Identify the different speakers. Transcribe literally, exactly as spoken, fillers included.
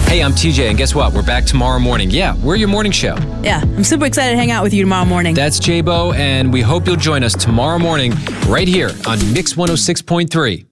Speaker 1: Hey, I'm T J, and guess what? We're back tomorrow morning. Yeah, we're your morning show.
Speaker 2: Yeah, I'm super excited to hang out with you tomorrow morning.
Speaker 1: That's J-Bo, and we hope you'll join us tomorrow morning right here on Mix one oh six point three.